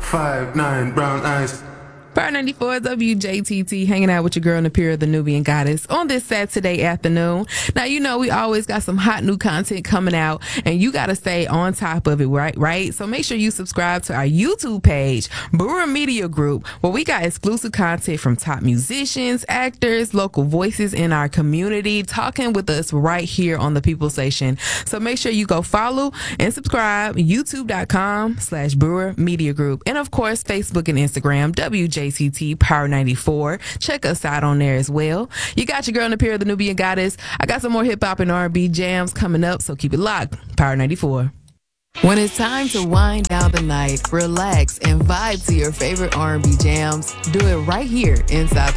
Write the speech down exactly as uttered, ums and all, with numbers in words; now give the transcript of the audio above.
Five, nine, brown eyes. Power ninety-four W J T T, hanging out with your girl Napira, the Nubian Goddess, on this Saturday afternoon. Now, you know, we always got some hot new content coming out, and you got to stay on top of it, right? Right? So make sure you subscribe to our YouTube page, Brewer Media Group, where we got exclusive content from top musicians, actors, local voices in our community, talking with us right here on the People Station. So make sure you go follow and subscribe, youtube.com slash Brewer Media Group. And of course, Facebook and Instagram, W J T T Power ninety-four. Check us out on there as well. You got your girl Napira, the Nubian Goddess. I got some more hip hop and R and B jams coming up, so keep it locked. Power ninety-four. When it's time to wind down the night, relax, and vibe to your favorite R and B jams, do it right here inside the